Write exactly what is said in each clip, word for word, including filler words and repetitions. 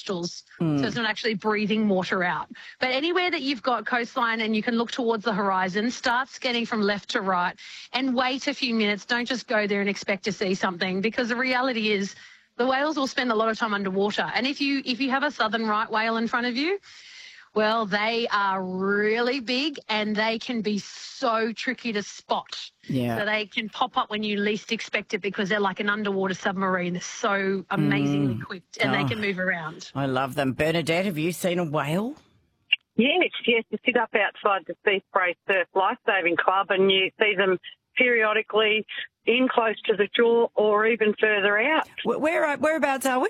nostrils, mm. so it's not actually breathing water out. But anywhere that you've got coastline and you can look towards the horizon, start scanning from left to right and wait a few minutes. Don't just go there and expect to see something, because the reality is the whales will spend a lot of time underwater. And if you if you have a southern right whale in front of you, well, they are really big and they can be so tricky to spot. Yeah. So they can pop up when you least expect it because they're like an underwater submarine. They're so amazingly mm. quick and oh, they can move around. I love them. Bernadette, have you seen a whale? Yes, yes. You sit up outside the Sea Spray Surf Lifesaving Club and you see them periodically in close to the shore or even further out. Where, whereabouts are we?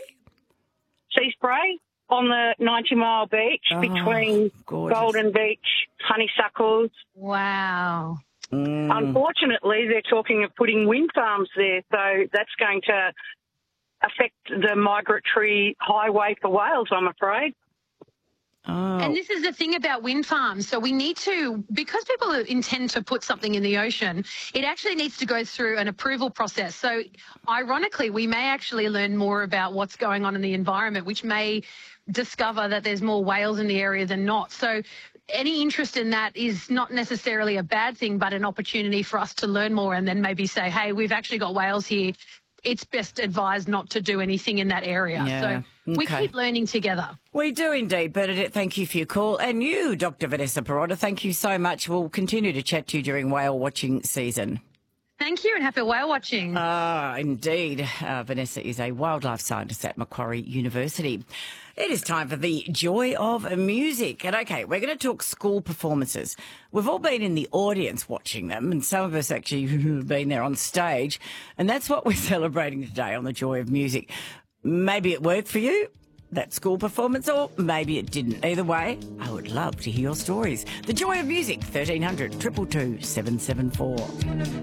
Sea Spray. On the ninety mile beach oh, between gorgeous. Golden Beach, Honeysuckles. Wow. Mm. Unfortunately, they're talking of putting wind farms there, so that's going to affect the migratory highway for whales, I'm afraid. Oh. And this is the thing about wind farms. So we need to, because people intend to put something in the ocean, it actually needs to go through an approval process. So ironically, we may actually learn more about what's going on in the environment, which may discover that there's more whales in the area than not. So any interest in that is not necessarily a bad thing, but an opportunity for us to learn more and then maybe say, hey, we've actually got whales here. It's best advised not to do anything in that area. Yeah. So okay. we keep learning together. We do indeed, Bernadette. Thank you for your call. And you, Doctor Vanessa Perrotta, thank you so much. We'll continue to chat to you during whale watching season. Thank you and happy whale watching. Ah, indeed. Uh, Vanessa is a wildlife scientist at Macquarie University. It is time for the joy of music. And okay, we're going to talk school performances. We've all been in the audience watching them, and some of us actually have been there on stage. And that's what we're celebrating today on the joy of music. Maybe it worked for you, that school performance, or maybe it didn't. Either way, I would love to hear your stories. The joy of music, thirteen hundred, two two two, seven seven four.